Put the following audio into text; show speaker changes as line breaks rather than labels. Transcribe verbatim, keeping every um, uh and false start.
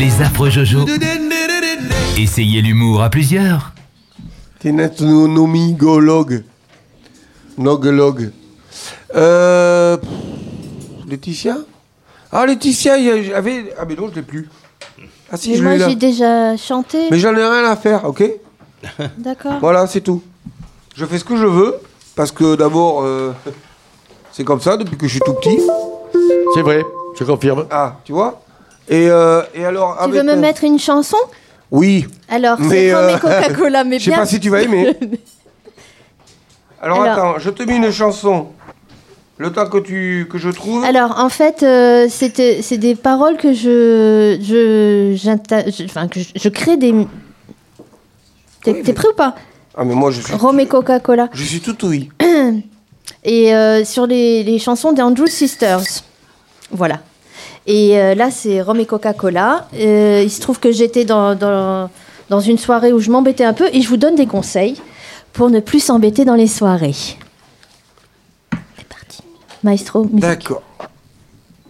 Les affreux Jojo. Essayez l'humour à plusieurs.
T'es nomigologue. Nogologue. Euh... Laetitia Ah, Laetitia, il y avait... Ah, mais non, je l'ai plus. Ah si,
Mais
je
moi,
l'ai là.
j'ai déjà chanté.
Mais j'en ai rien à faire, ok?
D'accord.
Voilà, c'est tout. Je fais ce que je veux, parce que d'abord, euh, c'est comme ça depuis que je suis tout petit.
C'est vrai, je confirme.
Ah, tu vois? Et, euh, et alors,
Tu
avec,
veux me
euh,
mettre une chanson?
Oui.
Alors,
Mais,
c'est Rhum
euh,
et Coca-Cola, mais
Je sais
bien...
pas si tu vas aimer. Alors,
Alors-
attends, je te mets une chanson. Le temps que tu que je trouve.
Alors, en fait, euh, c'était- c'est des paroles que je... je, j'inta- je- enfin, que je, je crée des... T'es
Oui,
t'es
mais-
prêt ou pas?
Ah, mais moi, je suis.
Rhum et Coca-Cola.
Je suis tout oui.
Et euh, sur les, les chansons des Andrews Sisters. Voilà. Et euh, là, c'est Rhum et Coca-Cola. Euh, il se trouve que j'étais dans, dans, dans une soirée où je m'embêtais un peu et je vous donne des conseils pour ne plus s'embêter dans les soirées. C'est parti. Maestro, musique.
D'accord.